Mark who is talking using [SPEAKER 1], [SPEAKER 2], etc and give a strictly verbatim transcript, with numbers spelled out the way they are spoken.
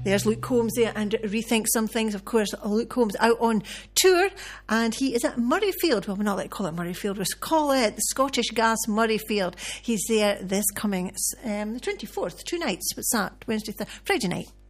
[SPEAKER 1] there's Luke Combs there and Rethink Some Things. Of course, Luke Combs out on tour, and he is at Murrayfield. Well, we're not like call it Murrayfield, we'll call it the Scottish Gas Murrayfield. He's there this coming um, the twenty-fourth, two nights. What's that? Wednesday, th- Friday night.